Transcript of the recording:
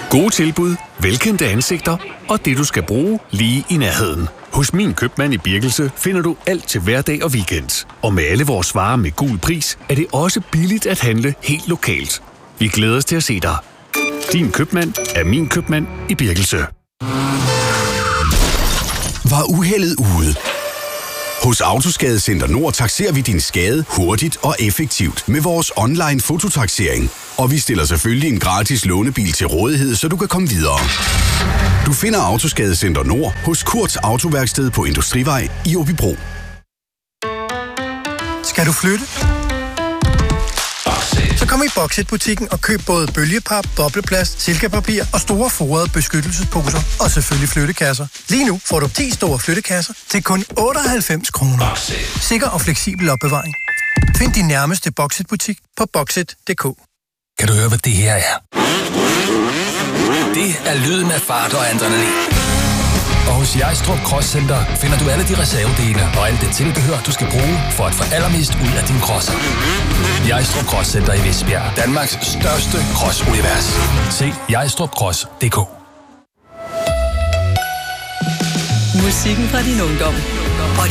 Gode tilbud, velkendte ansigter og det, du skal bruge lige i nærheden. Hos Min Købmand i Birkelse finder du alt til hverdag og weekend. Og med alle vores varer med gul pris, er det også billigt at handle helt lokalt. Vi glæder os til at se dig. Din købmand er Min Købmand i Birkelse. Var uheldet ude? Hos Autoskadecenter Nord takserer vi din skade hurtigt og effektivt med vores online fototaksering. Og vi stiller selvfølgelig en gratis lånebil til rådighed, så du kan komme videre. Du finder Autoskadecenter Nord hos Kurts Autoværksted på Industrivej i Åbybro. Skal du flytte? Så kom i Boxit-butikken og køb både bølgepap, bobleplast, silkepapir og store forrede beskyttelsesposer. Og selvfølgelig flyttekasser. Lige nu får du 10 store flyttekasser til kun 98 kroner. Sikker og fleksibel opbevaring. Find din nærmeste Boxit-butik på boxit.dk. Kan du høre, hvad det her er? Det er lyden af fart og adrenalin. Og hos Jejstrup Cross Center finder du alle de reservedele og alt det tilbehør, du skal bruge for at få allermest ud af din crosser. Jejstrup Cross Center i Vestbjerg. Danmarks største cross-univers. Se jejstrupcross.dk. Musikken fra din ungdom.